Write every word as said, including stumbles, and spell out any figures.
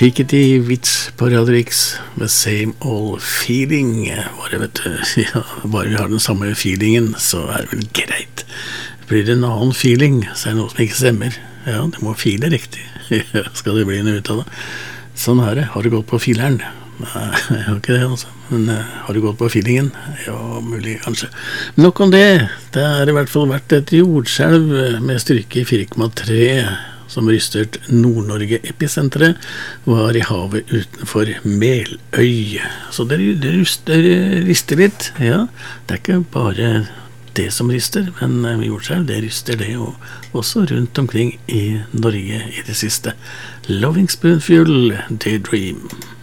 Piketty Witch på Radio X med Same Old Feeling. Bare, vet du, ja, bare vi har den samme feelingen, så er det vel greit. Blir det en annen feeling, så er det noe som ikke stemmer. Ja, det må file riktig. Skal det bli noe ut av det? Sånn er det. Har du gått på fileren? Nei, jeg har ikke det, altså. Men uh, har du gått på feelingen? Ja, mulig, kanskje. Men nok om det. Det har i hvert fall vært et jordskjelv med styrke fire komma tre som rystet Nord-Norge-episenteret, var i havet utenfor Meløy. Så det, det ryster, rister litt, ja. Det er ikke bare det som rister, men jordskjelv, det ryster det jo også rundt omkring i Norge i det siste. Loving Spoonful, Daydream.